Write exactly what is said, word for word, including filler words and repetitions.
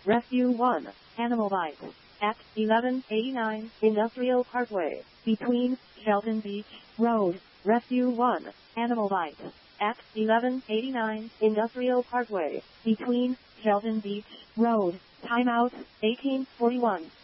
Rescue one, Animal Bite. At eleven eighty-nine Industrial Parkway, between Shelton Beach Road. Rescue one, Animal Bite. At eleven eighty-nine Industrial Parkway, between Shelton Beach Road. Timeout, eighteen forty-one.